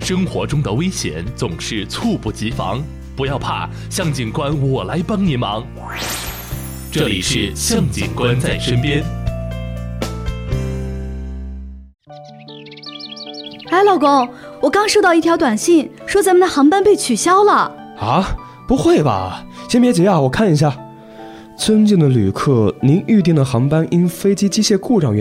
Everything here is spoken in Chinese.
生活中的危险总是猝不及防，不要怕，向警官我来帮您忙。这里是向警官在身边。 哎，老公，我刚收到一条短信，说咱们的航班被取消了。 啊？不会吧？先别急啊，我看一下。尊敬的旅客，您预订的航班因飞机机械故障